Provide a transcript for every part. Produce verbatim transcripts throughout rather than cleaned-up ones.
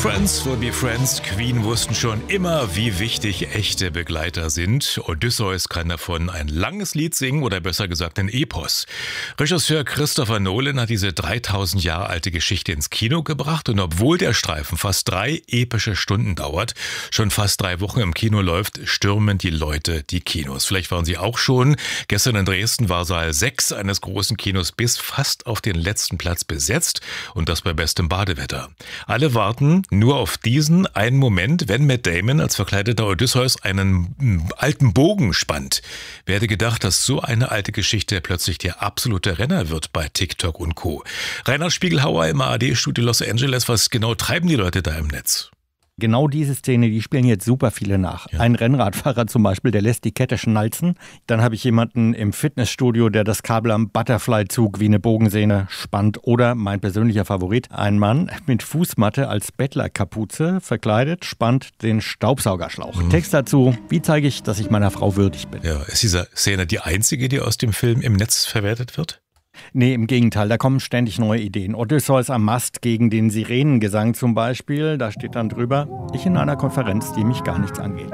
Friends will be friends. Queen wussten schon immer, wie wichtig echte Begleiter sind. Odysseus kann davon ein langes Lied singen oder besser gesagt ein Epos. Regisseur Christopher Nolan hat diese dreitausend Jahre alte Geschichte ins Kino gebracht und obwohl der Streifen fast drei epische Stunden dauert, schon fast drei Wochen im Kino läuft, stürmen die Leute die Kinos. Vielleicht waren sie auch schon. Gestern in Dresden war Saal sechs eines großen Kinos bis fast auf den letzten Platz besetzt und das bei bestem Badewetter. Alle warten nur auf diesen einen Moment, wenn Matt Damon als verkleideter Odysseus einen alten Bogen spannt. Wer hätte gedacht, dass so eine alte Geschichte plötzlich der absolute Renner wird bei TikTok und Co. Reinhard Spiegelhauer im A R D-Studio Los Angeles. Was genau treiben die Leute da im Netz? Genau diese Szene, die spielen jetzt super viele nach. Ja. Ein Rennradfahrer zum Beispiel, der lässt die Kette schnalzen. Dann habe ich jemanden im Fitnessstudio, der das Kabel am Butterfly-Zug wie eine Bogensehne spannt. Oder mein persönlicher Favorit, ein Mann mit Fußmatte als Bettlerkapuze verkleidet, spannt den Staubsaugerschlauch. Mhm. Text dazu: Wie zeige ich, dass ich meiner Frau würdig bin? Ja, ist diese Szene die einzige, die aus dem Film im Netz verwertet wird? Nee, im Gegenteil, da kommen ständig neue Ideen. Odysseus am Mast gegen den Sirenengesang zum Beispiel, da steht dann drüber: Ich in einer Konferenz, die mich gar nichts angeht.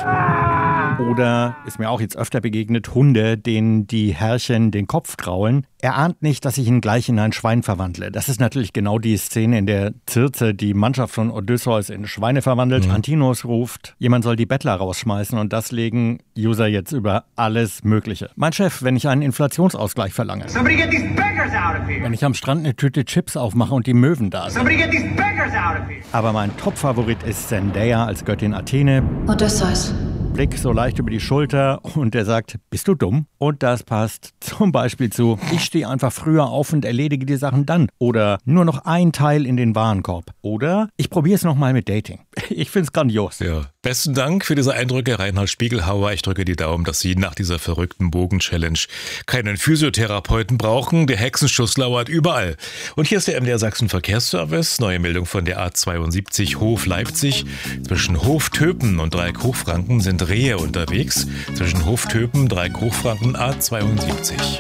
Oder, ist mir auch jetzt öfter begegnet, Hunde, denen die Herrchen den Kopf kraulen. Er ahnt nicht, dass ich ihn gleich in ein Schwein verwandle. Das ist natürlich genau die Szene, in der Circe die Mannschaft von Odysseus in Schweine verwandelt. Mhm. Antinous ruft, jemand soll die Bettler rausschmeißen, und das legen User jetzt über alles Mögliche. Mein Chef, wenn ich einen Inflationsausgleich verlange. Somebody get these beggars out of here. Wenn ich am Strand eine Tüte Chips aufmache und die Möwen da sind. Somebody get these beggars out of here. Aber mein Top-Favorit ist Zendaya als Göttin Athene. Odysseus. Blick so leicht über die Schulter und er sagt: Bist du dumm? Und das passt zum Beispiel zu: Ich stehe einfach früher auf und erledige die Sachen dann. Oder nur noch ein Teil in den Warenkorb. Oder ich probiere es nochmal mit Dating. Ich finde es grandios. Ja. Besten Dank für diese Eindrücke, Reinhard Spiegelhauer. Ich drücke die Daumen, dass Sie nach dieser verrückten Bogen-Challenge keinen Physiotherapeuten brauchen. Der Hexenschuss lauert überall. Und hier ist der M D R Sachsen Verkehrsservice. Neue Meldung von der A zweiundsiebzig Hof Leipzig. Zwischen Hoftöpen und Dreieck-Hochfranken sind Rehe unterwegs. Zwischen Hoftöpen, Dreieck-Hochfranken A zweiundsiebzig.